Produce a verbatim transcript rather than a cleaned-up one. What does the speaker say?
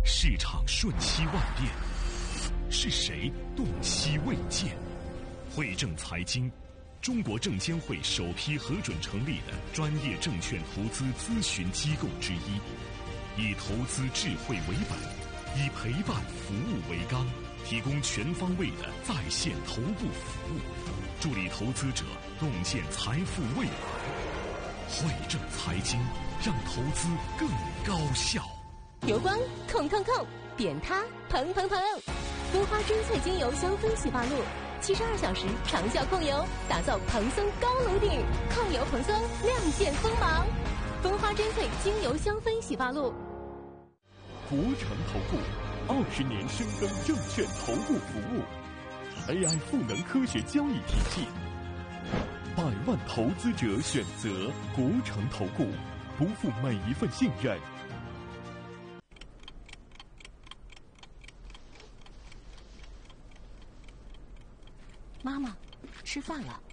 市场瞬息万变，是谁洞悉未见？汇正财经，中国证监会首批核准成立的专业证券投资咨询机构之一，以投资智慧为本，以陪伴服务为纲，提供全方位的在线头部服务，助力投资者洞见财富未来。汇正财经，让投资更高效。 油光控控控，点它砰砰砰！蜂花珍萃精油香氛洗发露，七十二小时长效控油，打造蓬松高颅顶，控油蓬松，亮剑锋芒。蜂花珍萃精油香氛洗发露。 国诚投顾二十年深耕证券投顾服务 ，A I 赋能科学交易体系，百万投资者选择国诚投顾，不负每一份信任。 妈妈，吃饭了。